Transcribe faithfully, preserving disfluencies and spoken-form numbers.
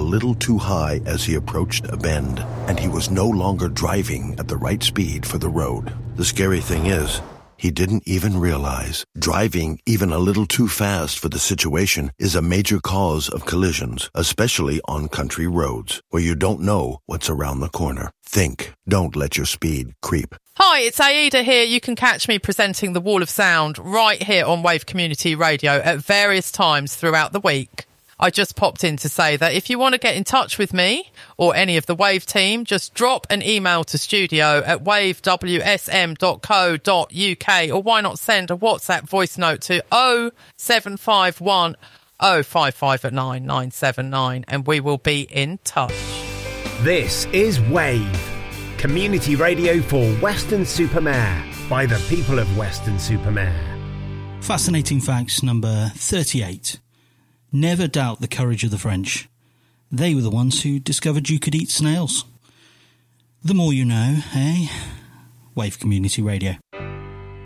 little too high as he approached a bend, and he was no longer driving at the right speed for the road. The scary thing is, he didn't even realize driving even a little too fast for the situation is a major cause of collisions, especially on country roads, where you don't know what's around the corner. Think. Don't let your speed creep. Hi, it's Aida here. You can catch me presenting The Wall of Sound right here on Wave Community Radio at various times throughout the week. I just popped in to say that if you want to get in touch with me or any of the Wave team, just drop an email to studio at wave w s m dot co dot u k, or why not send a WhatsApp voice note to oh seven five one oh five five nine nine seven nine and we will be in touch. This is Wave, community radio for Weston-super-Mare by the people of Weston-super-Mare. Fascinating facts number thirty-eight. Never doubt the courage of the French. They were the ones who discovered you could eat snails. The more you know, eh? Wave Community Radio.